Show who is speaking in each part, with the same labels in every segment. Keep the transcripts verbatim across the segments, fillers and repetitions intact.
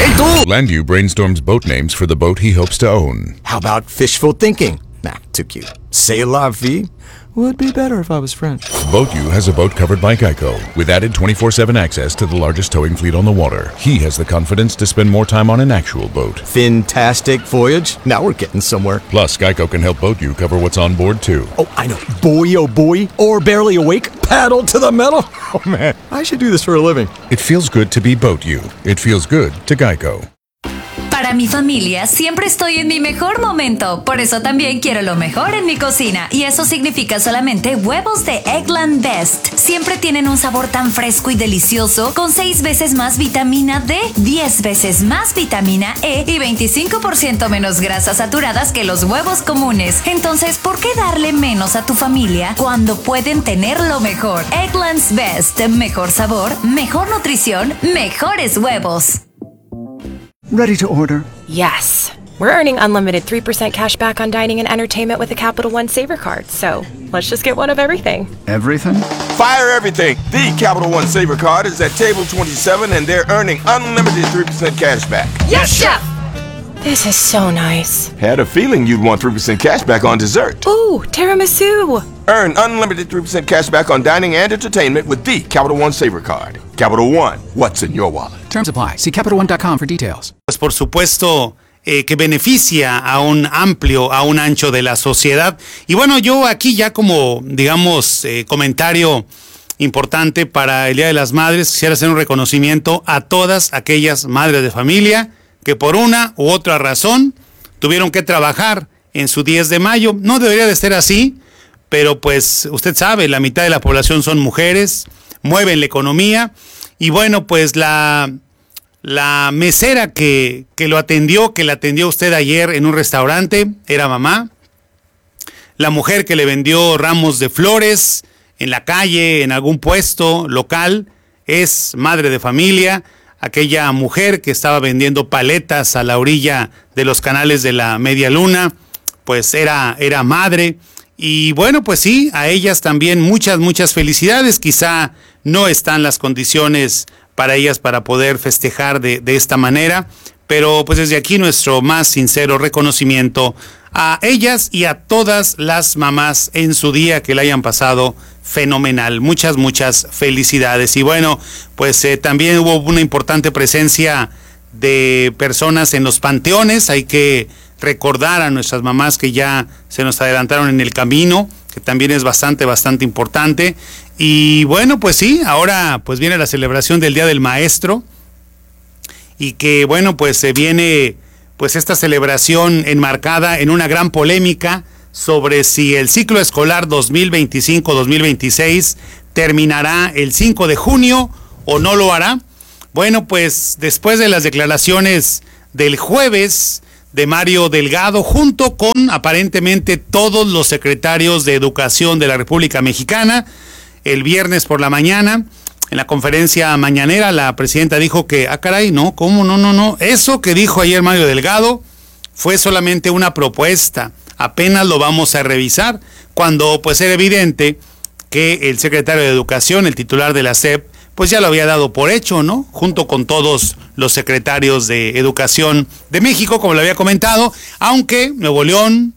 Speaker 1: ¡Hey, tú!
Speaker 2: Landu brainstorms boat names for the boat he hopes to own.
Speaker 1: How about fishful thinking? Nah, too cute. C'est la vie? Would be better if I was French.
Speaker 2: BoatU has a boat covered by Geico, with added twenty-four seven access to the largest towing fleet on the water. He has the confidence to spend more time on an actual boat.
Speaker 1: Fantastic voyage. Now we're getting somewhere.
Speaker 2: Plus, Geico can help BoatU cover what's on board, too.
Speaker 1: Oh, I know. Boy, oh boy. Or barely awake. Paddle to the metal. Oh, man. I should do this for a living.
Speaker 2: It feels good to be BoatU. It feels good to Geico.
Speaker 3: Para mi familia siempre estoy en mi mejor momento, por eso también quiero lo mejor en mi cocina, y eso significa solamente huevos de Eggland Best. Siempre tienen un sabor tan fresco y delicioso, con seis veces más vitamina D, diez veces más vitamina E y veinticinco por ciento menos grasas saturadas que los huevos comunes. Entonces, ¿por qué darle menos a tu familia cuando pueden tener lo mejor? Eggland's Best, mejor sabor, mejor nutrición, mejores huevos.
Speaker 4: Ready to order?
Speaker 5: Yes. We're earning unlimited three percent cash back on dining and entertainment with the Capital One Saver Card, so let's just get one of everything.
Speaker 4: Everything?
Speaker 6: Fire everything! The Capital One Saver Card is at table twenty-seven and they're earning unlimited three percent cash back.
Speaker 5: Yes, Chef! This is so nice.
Speaker 6: Had a feeling you'd want three percent cash back on dessert.
Speaker 5: Ooh, tiramisu!
Speaker 6: Earn unlimited three percent cash back on dining and entertainment with the Capital One Saver Card. Capital One, what's in your wallet?
Speaker 7: Terms apply. See Capital One dot com for details.
Speaker 8: Pues por supuesto eh, que beneficia a un amplio, a un ancho de la sociedad. Y bueno, yo aquí ya como, digamos, eh, comentario importante para el Día de las Madres, quisiera hacer un reconocimiento a todas aquellas madres de familia que por una u otra razón tuvieron que trabajar en su diez de mayo. No debería de ser así, pero pues usted sabe, la mitad de la población son mujeres, mueven la economía, y bueno, pues la, la mesera que, que lo atendió, que la atendió usted ayer en un restaurante, era mamá. La mujer que le vendió ramos de flores en la calle, en algún puesto local, es madre de familia. Aquella mujer que estaba vendiendo paletas a la orilla de los canales de la Media Luna, pues era, era madre. Y bueno, pues sí, a ellas también muchas, muchas felicidades. Quizá no están las condiciones para ellas para poder festejar de, de esta manera, pero pues desde aquí nuestro más sincero reconocimiento a ellas y a todas las mamás en su día, que la hayan pasado fenomenal. Muchas, muchas felicidades. Y bueno, pues eh, también hubo una importante presencia de personas en los panteones. Hay que recordar a nuestras mamás que ya se nos adelantaron en el camino, que también es bastante, bastante importante. Y bueno, pues sí, ahora pues viene la celebración del Día del Maestro, y que bueno, pues se viene pues esta celebración enmarcada en una gran polémica sobre si el ciclo escolar dos mil veinticinco dos mil veintiséis terminará el cinco de junio o no lo hará. Bueno, pues después de las declaraciones del jueves de Mario Delgado, junto con aparentemente todos los secretarios de Educación de la República Mexicana, el viernes por la mañana, en la conferencia mañanera, la presidenta dijo que, ah caray, no, ¿cómo? No, no, no, eso que dijo ayer Mario Delgado fue solamente una propuesta, apenas lo vamos a revisar, cuando pues era evidente que el secretario de Educación, el titular de la S E P, pues ya lo había dado por hecho, ¿no? Junto con todos los secretarios de Educación de México, como lo había comentado, aunque Nuevo León,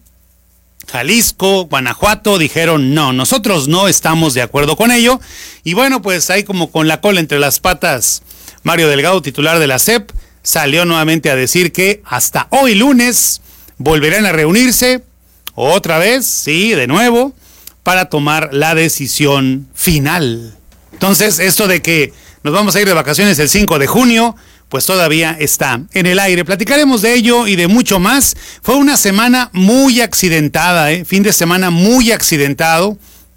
Speaker 8: Jalisco, Guanajuato dijeron no, nosotros no estamos de acuerdo con ello. Y bueno, pues ahí como con la cola entre las patas, Mario Delgado, titular de la S E P, salió nuevamente a decir que hasta hoy lunes volverán a reunirse otra vez, sí, de nuevo, para tomar la decisión final. Entonces, esto de que nos vamos a ir de vacaciones el cinco de junio, pues todavía está en el aire. Platicaremos de ello y de mucho más. Fue una semana muy accidentada, ¿eh? Fin de semana muy accidentado.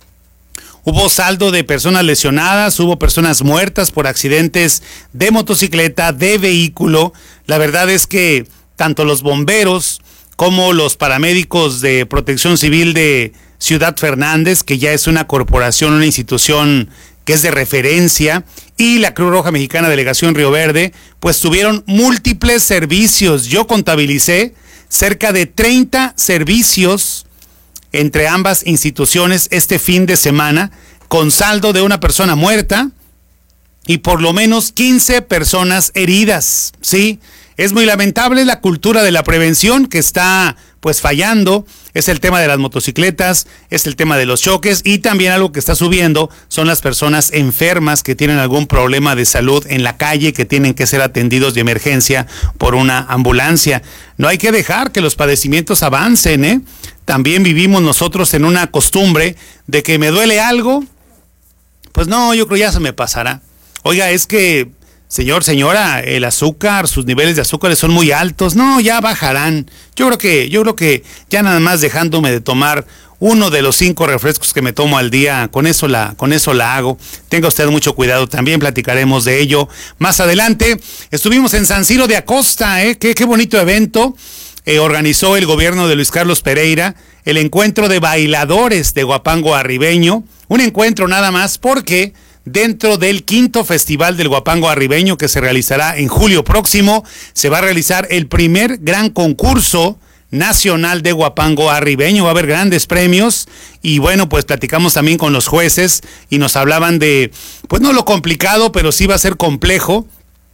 Speaker 8: Hubo saldo de personas lesionadas, hubo personas muertas por accidentes de motocicleta, de vehículo. La verdad es que tanto los bomberos como los paramédicos de Protección Civil de Ciudad Fernández, que ya es una corporación, una institución que es de referencia, y la Cruz Roja Mexicana Delegación Río Verde, pues tuvieron múltiples servicios. Yo contabilicé cerca de treinta servicios entre ambas instituciones este fin de semana, con saldo de una persona muerta y por lo menos quince personas heridas, ¿sí? Es muy lamentable la cultura de la prevención que está pues fallando. Es el tema de las motocicletas, es el tema de los choques y también algo que está subiendo son las personas enfermas que tienen algún problema de salud en la calle, que tienen que ser atendidos de emergencia por una ambulancia. No hay que dejar que los padecimientos avancen, ¿eh? También vivimos nosotros en una costumbre de que me duele algo, pues no, yo creo ya se me pasará. Oiga, es que, señor, señora, el azúcar, sus niveles de azúcar son muy altos. No, ya bajarán. Yo creo que, yo creo que ya nada más dejándome de tomar uno de los cinco refrescos que me tomo al día, con eso la, con eso la hago. Tenga usted mucho cuidado, también platicaremos de ello más adelante. Estuvimos en San Ciro de Acosta, ¿eh? Qué, qué bonito evento. Eh, organizó el gobierno de Luis Carlos Pereira el encuentro de bailadores de Huapango Arribeño. Un encuentro nada más porque dentro del quinto Festival del Huapango Arribeño que se realizará en julio próximo, se va a realizar el primer gran concurso nacional de Huapango Arribeño. Va a haber grandes premios y bueno, pues platicamos también con los jueces y nos hablaban de, pues no lo complicado, pero sí va a ser complejo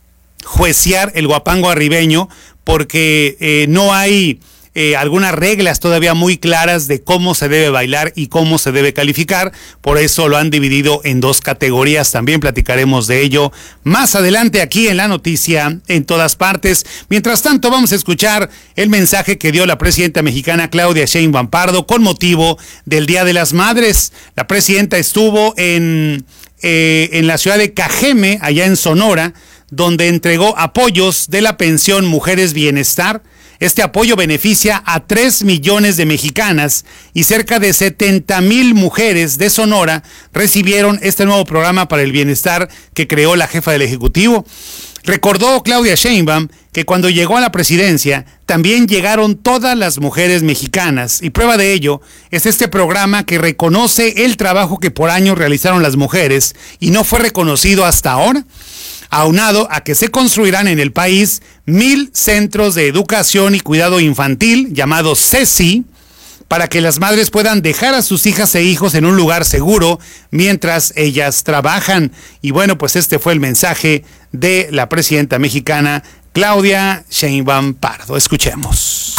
Speaker 8: juecear el Huapango Arribeño porque eh, no hay Eh, algunas reglas todavía muy claras de cómo se debe bailar y cómo se debe calificar. Por eso lo han dividido en dos categorías. También platicaremos de ello más adelante aquí en la noticia en todas partes. Mientras tanto, vamos a escuchar el mensaje que dio la presidenta mexicana Claudia Sheinbaum Pardo con motivo del Día de las Madres. La presidenta estuvo en, eh, en la ciudad de Cajeme, allá en Sonora, donde entregó apoyos de la pensión Mujeres Bienestar. Este apoyo beneficia a tres millones de mexicanas y cerca de setenta mil mujeres de Sonora recibieron este nuevo programa para el bienestar que creó la jefa del Ejecutivo. Recordó Claudia Sheinbaum que cuando llegó a la presidencia también llegaron todas las mujeres mexicanas y prueba de ello es este programa que reconoce el trabajo que por años realizaron las mujeres y no fue reconocido hasta ahora. Aunado a que se construirán en el país mil centros de educación y cuidado infantil, llamados CECI, para que las madres puedan dejar a sus hijas e hijos en un lugar seguro mientras ellas trabajan. Y bueno, pues este fue el mensaje de la presidenta mexicana Claudia Sheinbaum Pardo. Escuchemos.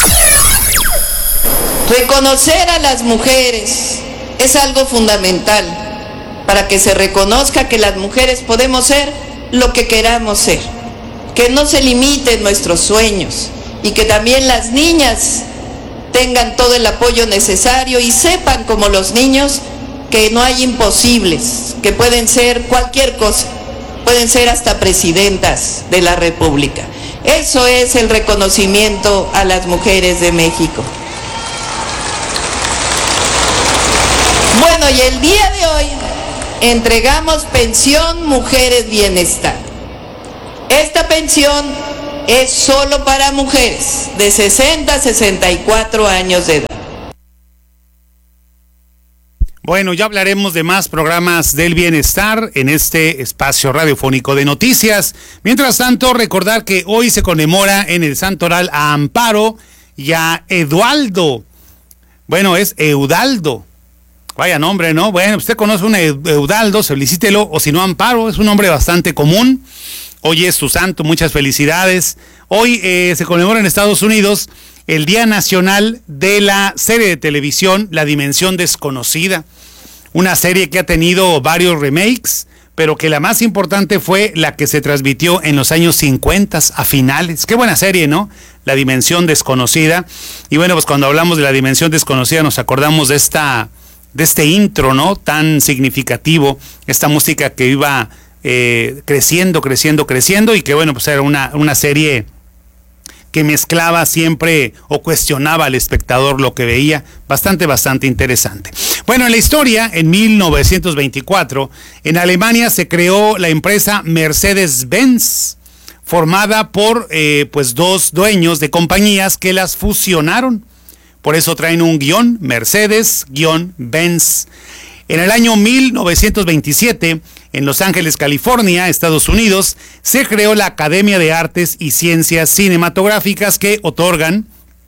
Speaker 9: Reconocer a las mujeres es algo fundamental para que se reconozca que las mujeres podemos ser lo que queramos ser, que no se limiten nuestros sueños y que también las niñas tengan todo el apoyo necesario y sepan como los niños que no hay imposibles, que pueden ser cualquier cosa, pueden ser hasta presidentas de la República. Eso es el reconocimiento a las mujeres de México. Bueno, y el día de hoy entregamos pensión Mujeres Bienestar. Esta pensión es solo para mujeres de sesenta a sesenta y cuatro años de edad.
Speaker 8: Bueno, ya hablaremos de más programas del bienestar en este espacio radiofónico de noticias. Mientras tanto, recordar que hoy se conmemora en el Santoral a Amparo y a Edualdo. Bueno, es Eudaldo. Vaya nombre, ¿no? Bueno, usted conoce un Eudaldo, felicítelo, o si no, Amparo, es un nombre bastante común. Hoy es su santo, muchas felicidades. Hoy eh, se conmemora en Estados Unidos el Día Nacional de la serie de televisión La Dimensión Desconocida. Una serie que ha tenido varios remakes, pero que la más importante fue la que se transmitió en los años cincuenta a finales. Qué buena serie, ¿no? La Dimensión Desconocida. Y bueno, pues cuando hablamos de La Dimensión Desconocida nos acordamos de esta... de este intro, ¿no? Tan significativo, esta música que iba eh, creciendo, creciendo, creciendo y que bueno, pues era una, una serie que mezclaba siempre o cuestionaba al espectador lo que veía, bastante, bastante interesante. Bueno, en la historia, en mil novecientos veinticuatro, en Alemania se creó la empresa Mercedes-Benz, formada por eh, pues dos dueños de compañías que las fusionaron. Por eso traen un guión, Mercedes-Benz. En el año mil novecientos veintisiete, en Los Ángeles, California, Estados Unidos, se creó la Academia de Artes y Ciencias Cinematográficas que otorgan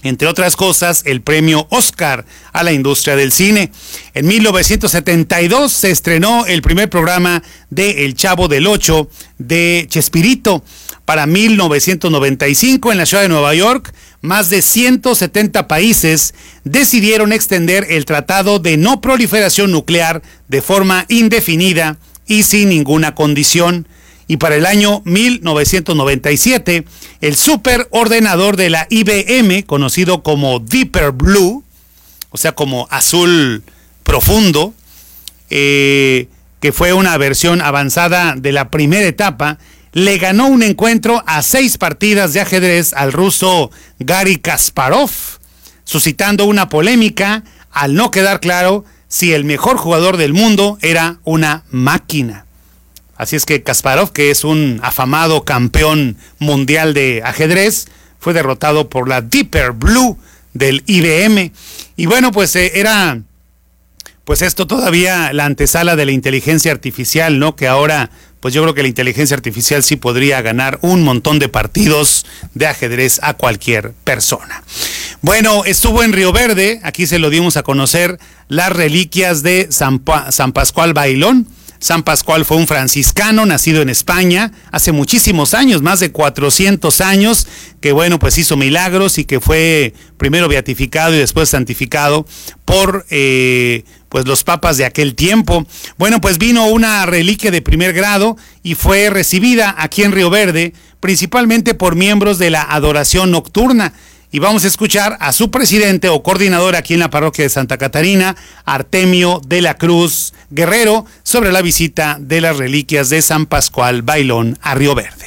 Speaker 8: entre otras cosas, el premio Oscar a la industria del cine. En mil novecientos setenta y dos se estrenó el primer programa de El Chavo del Ocho de Chespirito. Para mil novecientos noventa y cinco, en la ciudad de Nueva York, más de ciento setenta países decidieron extender el Tratado de No Proliferación Nuclear de forma indefinida y sin ninguna condición. Y para el año mil novecientos noventa y siete, el superordenador de la I B M, conocido como Deeper Blue, o sea, como azul profundo, eh, que fue una versión avanzada de la primera etapa, le ganó un encuentro a seis partidas de ajedrez al ruso Garry Kasparov, suscitando una polémica al no quedar claro si el mejor jugador del mundo era una máquina. Así es que Kasparov, que es un afamado campeón mundial de ajedrez, fue derrotado por la Deeper Blue del I B M. Y bueno, pues eh, era, pues esto todavía la antesala de la inteligencia artificial, ¿no? Que ahora, pues yo creo que la inteligencia artificial sí podría ganar un montón de partidos de ajedrez a cualquier persona. Bueno, estuvo en Río Verde, aquí se lo dimos a conocer, las reliquias de San, pa- San Pascual Bailón. San Pascual fue un franciscano nacido en España hace muchísimos años, más de cuatrocientos años, que bueno, pues hizo milagros y que fue primero beatificado y después santificado por eh, pues los papas de aquel tiempo. Bueno, pues vino una reliquia de primer grado y fue recibida aquí en Río Verde, principalmente por miembros de la adoración nocturna. Y vamos a escuchar a su presidente o coordinador aquí en la parroquia de Santa Catarina, Artemio de la Cruz Guerrero, sobre la visita de las reliquias de San Pascual Bailón a Río Verde.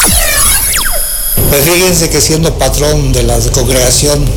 Speaker 10: Pues fíjense que siendo patrón de la congregación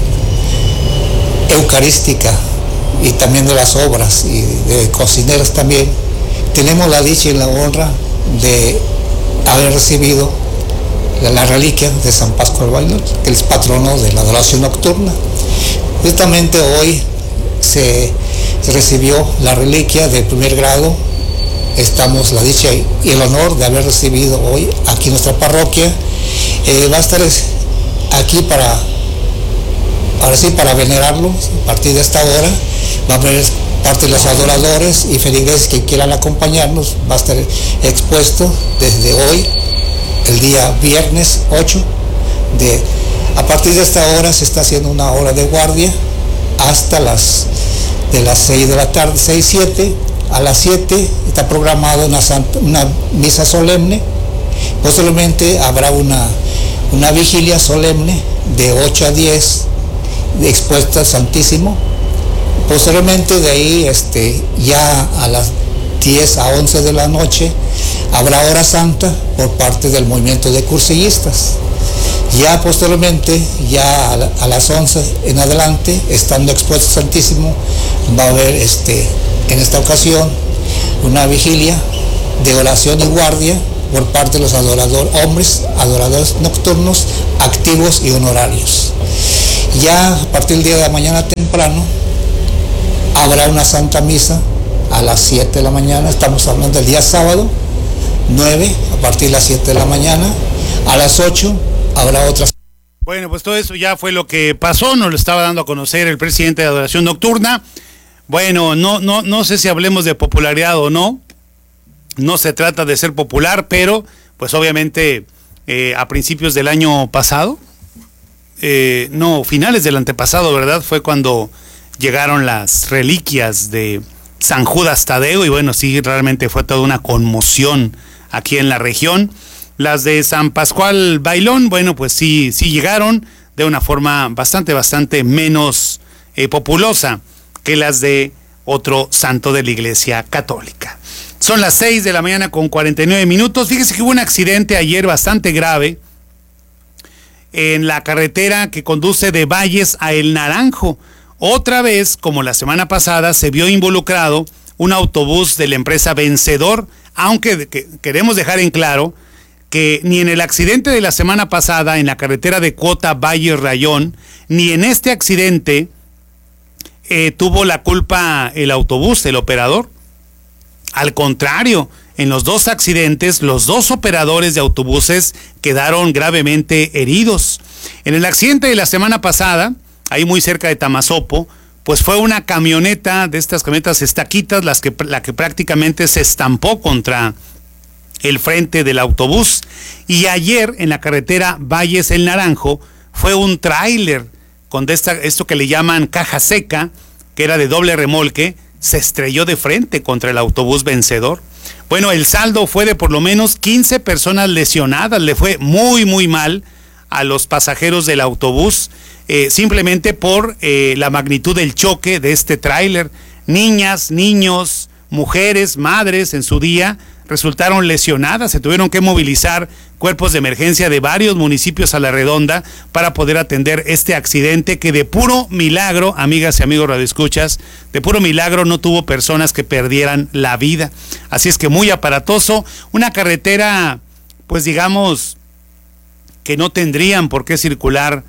Speaker 10: eucarística y también de las obras y de cocineros también, tenemos la dicha y la honra de haber recibido la reliquia de San Pascual Bailón, que es patrono de la adoración nocturna. Justamente hoy se, se recibió la reliquia de primer grado. Estamos la dicha y el honor de haber recibido hoy aquí en nuestra parroquia. Eh, va a estar aquí para, ahora sí, para venerarlo a partir de esta hora. Va a haber parte de los adoradores y feligreses que quieran acompañarnos. Va a estar expuesto desde hoy, el día viernes ocho, de, a partir de esta hora se está haciendo una hora de guardia hasta las de las seis de la tarde, seis, siete, a las siete está programada una, santa, una misa solemne. Posteriormente habrá una, una vigilia solemne de ocho a diez, de expuesta al Santísimo. Posteriormente de ahí este, ya a las diez a once de la noche habrá hora santa por parte del movimiento de cursillistas. Ya posteriormente, ya a, la, a las once en adelante, estando expuesto Santísimo, va a haber este, en esta ocasión una vigilia de oración y guardia por parte de los adoradores, hombres, adoradores nocturnos, activos y honorarios. Ya a partir del día de la mañana temprano habrá una Santa Misa a las siete de la mañana, estamos hablando del día sábado, nueve, a partir de las siete de la mañana, a las ocho habrá otras.
Speaker 8: Bueno, pues todo eso ya fue lo que pasó, nos lo estaba dando a conocer el presidente de Adoración Nocturna. Bueno, no, no, no sé si hablemos de popularidad o no, no se trata de ser popular, pero pues obviamente eh, a principios del año pasado, eh, no, finales del antepasado, ¿verdad? Fue cuando llegaron las reliquias de San Judas Tadeo y bueno, sí, realmente fue toda una conmoción aquí en la región. Las de San Pascual Bailón, bueno, pues sí, sí llegaron de una forma bastante, bastante menos eh, populosa que las de otro santo de la Iglesia Católica. Son las seis de la mañana con cuarenta y nueve minutos. Fíjese que hubo un accidente ayer bastante grave en la carretera que conduce de Valles a El Naranjo. Otra vez, como la semana pasada, se vio involucrado un autobús de la empresa Vencedor, aunque que, queremos dejar en claro que ni en el accidente de la semana pasada en la carretera de Cuota Valle Rayón, ni en este accidente eh, tuvo la culpa el autobús, el operador. Al contrario, en los dos accidentes, los dos operadores de autobuses quedaron gravemente heridos. En el accidente de la semana pasada, ahí muy cerca de Tamazopo, pues fue una camioneta de estas camionetas estaquitas, las que, la que prácticamente se estampó contra el frente del autobús. Y ayer en la carretera Valles El Naranjo fue un tráiler con de esta, esto que le llaman caja seca, que era de doble remolque, se estrelló de frente contra el autobús vencedor. Bueno, el saldo fue de por lo menos quince personas lesionadas, le fue muy muy mal a los pasajeros del autobús, eh, simplemente por eh, la magnitud del choque de este tráiler. Niñas, niños, mujeres, madres en su día resultaron lesionadas, se tuvieron que movilizar cuerpos de emergencia de varios municipios a la redonda para poder atender este accidente que de puro milagro, amigas y amigos radioescuchas, de puro milagro no tuvo personas que perdieran la vida. Así es que muy aparatoso, una carretera, pues digamos, que no tendrían por qué circular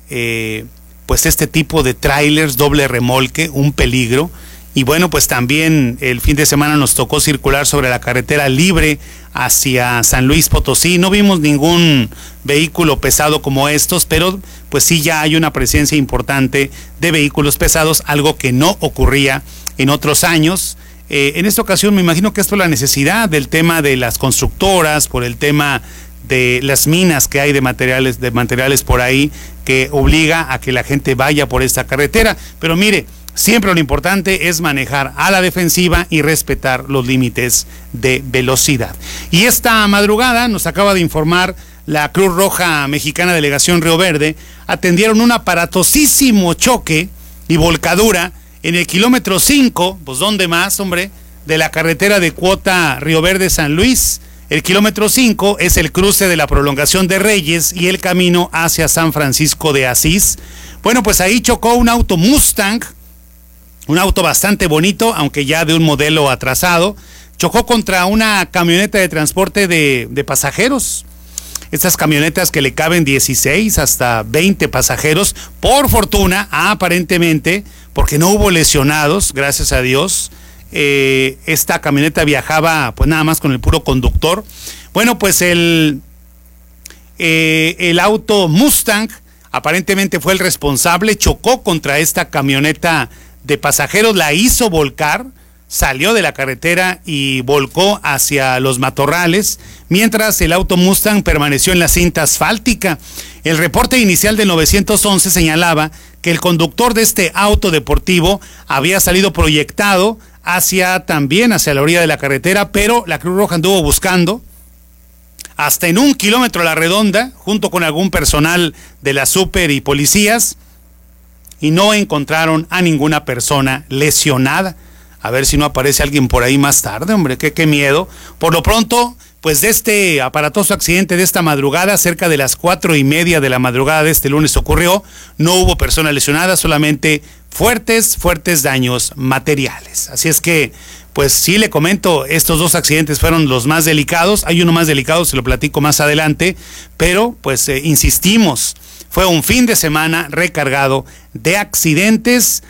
Speaker 8: eh, pues este tipo de trailers doble remolque, un peligro. Y bueno, pues también el fin de semana nos tocó circular sobre la carretera libre hacia San Luis Potosí. No vimos ningún vehículo pesado como estos, pero pues sí ya hay una presencia importante de vehículos pesados, algo que no ocurría en otros años. Eh, en esta ocasión me imagino que es por la necesidad del tema de las constructoras, por el tema de las minas que hay de materiales, de materiales por ahí, que obliga a que la gente vaya por esta carretera. Pero mire, siempre lo importante es manejar a la defensiva y respetar los límites de velocidad. Y esta madrugada nos acaba de informar la Cruz Roja Mexicana Delegación Río Verde, atendieron un aparatosísimo choque y volcadura en el kilómetro cinco, pues ¿dónde más, hombre?, de la carretera de cuota Río Verde-San Luis. El kilómetro cinco es el cruce de la prolongación de Reyes y el camino hacia San Francisco de Asís. Bueno, pues ahí chocó un auto Mustang, un auto bastante bonito, aunque ya de un modelo atrasado. Chocó contra una camioneta de transporte de, de pasajeros. Estas camionetas que le caben dieciséis hasta veinte pasajeros. Por fortuna, aparentemente, porque no hubo lesionados, gracias a Dios. Eh, esta camioneta viajaba pues nada más con el puro conductor. Bueno, pues el, eh, el auto Mustang aparentemente fue el responsable, chocó contra esta camioneta de pasajeros, la hizo volcar, salió de la carretera y volcó hacia los matorrales, mientras el auto Mustang permaneció en la cinta asfáltica. El reporte inicial del nueve once señalaba que el conductor de este auto deportivo había salido proyectado hacia también hacia la orilla de la carretera, pero la Cruz Roja anduvo buscando hasta en un kilómetro a la redonda, junto con algún personal de la Super y policías, y no encontraron a ninguna persona lesionada. A ver si no aparece alguien por ahí más tarde, hombre, qué, qué miedo. Por lo pronto, pues de este aparatoso accidente de esta madrugada, cerca de las cuatro y media de la madrugada de este lunes ocurrió, no hubo personas lesionadas, solamente fuertes, fuertes daños materiales. Así es que, pues sí le comento, estos dos accidentes fueron los más delicados. Hay uno más delicado, se lo platico más adelante, pero pues eh, insistimos, fue un fin de semana recargado de accidentes